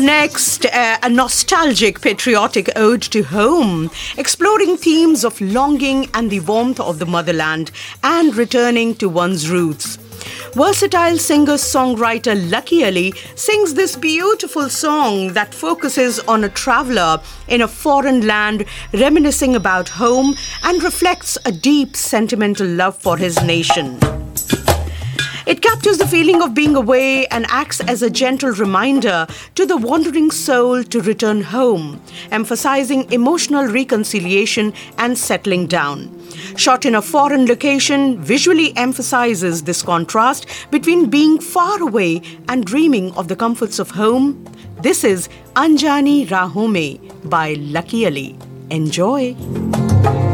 next, a nostalgic patriotic ode to home, exploring themes of longing and the warmth of the motherland and returning to one's roots. Versatile singer-songwriter Lucky Ali sings this beautiful song that focuses on a traveler in a foreign land reminiscing about home and reflects a deep sentimental love for his nation. It captures the feeling of being away and acts as a gentle reminder to the wandering soul to return home, emphasizing emotional reconciliation and settling down. Shot in a foreign location, visually emphasizes this contrast between being far away and dreaming of the comforts of home. This is Anjani Rahon Mein by Lucky Ali. Enjoy!